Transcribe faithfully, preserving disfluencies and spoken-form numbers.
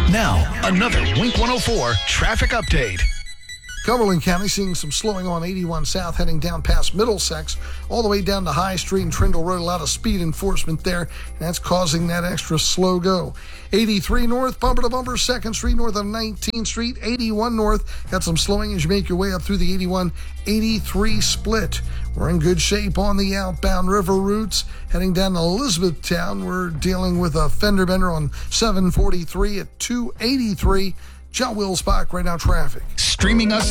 Now, another Wink one oh four traffic update. Cumberland County seeing some slowing on eighty-one South heading down past Middlesex, all the way down to High Street and Trindle Road. A lot of speed enforcement there, and that's causing that extra slow go. eighty-three North, bumper to bumper, second Street north of nineteenth Street. eighty-one North, got some slowing as you make your way up through the eighty-one eighty-three split. We're in good shape on the outbound river routes. Heading down to Elizabethtown, we're dealing with a fender bender on seven forty-three at two eighty-three. John Wills Park, right now traffic. Streaming us